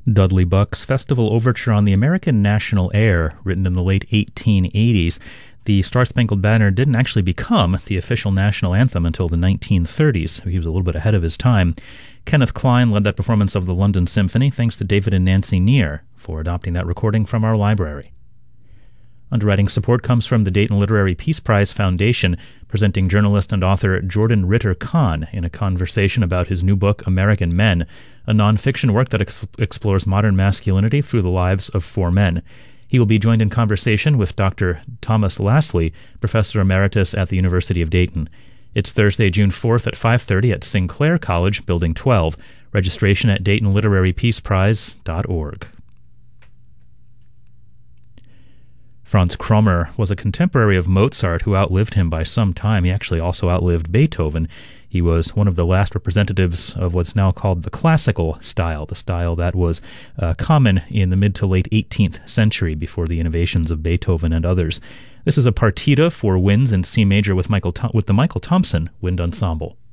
Dudley Buck's Festival Overture on the American National Air, written in the late 1880s. The Star-Spangled Banner didn't actually become the official national anthem until the 1930s, so he was a little bit ahead of his time. Kenneth Klein led that performance of the London Symphony, thanks to David and Nancy Neer for adopting that recording from our library. Underwriting support comes from the Dayton Literary Peace Prize Foundation, presenting journalist and author Jordan Ritter-Kahn in a conversation about his new book, American Men, a nonfiction work that explores modern masculinity through the lives of four men. He will be joined in conversation with Dr. Thomas Lasley, Professor Emeritus at the University of Dayton. It's Thursday, June 4th at 5:30 at Sinclair College, Building 12. Registration at DaytonLiteraryPeacePrize.org. Franz Krommer was a contemporary of Mozart who outlived him by some time. He actually also outlived Beethoven. He was one of the last representatives of what's now called the classical style, the style that was common in the mid to late 18th century before the innovations of Beethoven and others. This is a partita for winds in C major with the Michael Thompson Wind Ensemble.